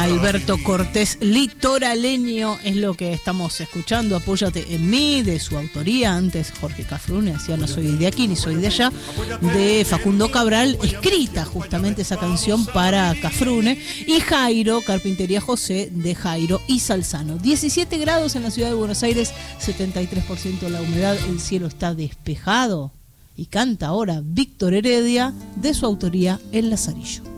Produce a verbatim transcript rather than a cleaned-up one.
Alberto Cortés, litoraleño, es lo que estamos escuchando. Apóyate en mí, de su autoría. Antes Jorge Cafrune decía no soy de aquí ni soy de allá, de Facundo Cabral, escrita justamente esa canción para Cafrune. Y Jairo, Carpintería José, de Jairo y Salzano. diecisiete grados en la ciudad de Buenos Aires, setenta y tres por ciento la humedad, el cielo está despejado. Y canta ahora Víctor Heredia, de su autoría El Lazarillo.